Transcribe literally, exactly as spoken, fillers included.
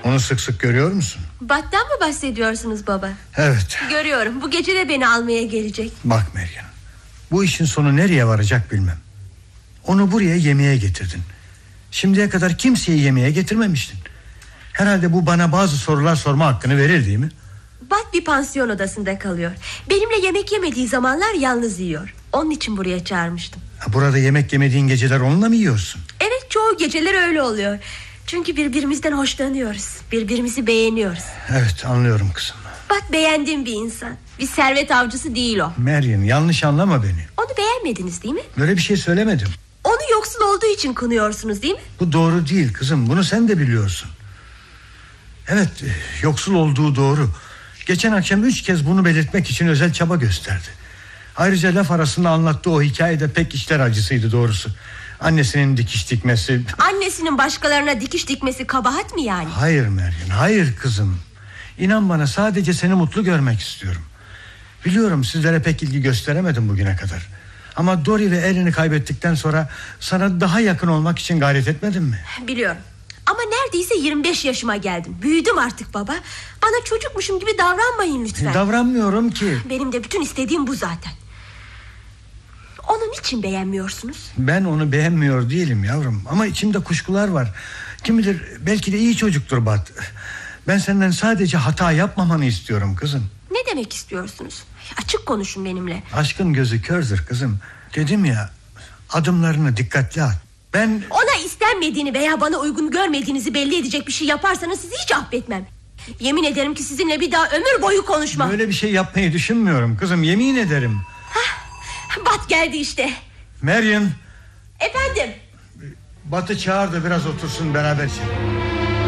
Onu sık sık görüyor musun? Bat'tan mı bahsediyorsunuz baba? Evet. Görüyorum, bu gece de beni almaya gelecek. Bak Meryem, bu işin sonu nereye varacak bilmem. Onu buraya yemeğe getirdin. Şimdiye kadar kimseyi yemeğe getirmemiştin. Herhalde bu bana bazı sorular sorma hakkını verir değil mi? Bat bir pansiyon odasında kalıyor. Benimle yemek yemediği zamanlar yalnız yiyor. Onun için buraya çağırmıştım. Burada yemek yemediğin geceler onunla mı yiyorsun? Evet, çoğu geceler öyle oluyor. Çünkü birbirimizden hoşlanıyoruz. Birbirimizi beğeniyoruz. Evet, anlıyorum kızım. Bat beğendiğim bir insan. Bir servet avcısı değil o. Meryem, yanlış anlama beni. Onu beğenmediniz değil mi? Böyle bir şey söylemedim. Onu yoksul olduğu için kınıyorsunuz değil mi? Bu doğru değil kızım, bunu sen de biliyorsun. Evet, yoksul olduğu doğru. Geçen akşam üç kez bunu belirtmek için özel çaba gösterdi. Ayrıca laf arasında anlattığı o hikayede pek içler acısıydı doğrusu. Annesinin dikiş dikmesi. Annesinin başkalarına dikiş dikmesi kabahat mi yani? Hayır Meryem, hayır kızım. İnan bana, sadece seni mutlu görmek istiyorum. Biliyorum sizlere pek ilgi gösteremedim bugüne kadar. Ama Dory ve Erin'i kaybettikten sonra sana daha yakın olmak için gayret etmedim mi? Biliyorum. Ama neredeyse yirmi beş yaşıma geldim. Büyüdüm artık baba. Bana çocukmuşum gibi davranmayın lütfen. Davranmıyorum ki. Benim de bütün istediğim bu zaten. Onun için beğenmiyorsunuz? Ben onu beğenmiyor değilim yavrum. Ama içimde kuşkular var. Kim bilir, belki de iyi çocuktur Bat. Ben senden sadece hata yapmamanı istiyorum kızım. Ne demek istiyorsunuz? Açık konuşun benimle. Aşkın gözü kördür kızım. Dedim ya, adımlarını dikkatli at. Ben... Ona istenmediğini veya bana uygun görmediğinizi belli edecek bir şey yaparsanız sizi hiç affetmem. Yemin ederim ki sizinle bir daha ömür boyu konuşmam. Böyle bir şey yapmayı düşünmüyorum kızım, yemin ederim. Hah, Bat geldi işte. Meryem. Efendim. Bat'ı çağır da biraz otursun beraberce.